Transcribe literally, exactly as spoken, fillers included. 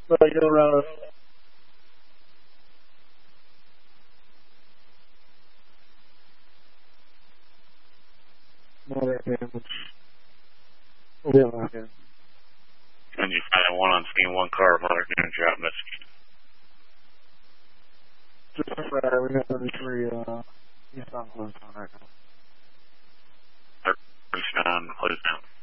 So I go around. Moderate damage. Yeah, okay. And you find one on scene, one car, moderate damage, you're out missing. Just right, we got thirty-three, uh, eastbound closed down right now. thirty-three, closed down.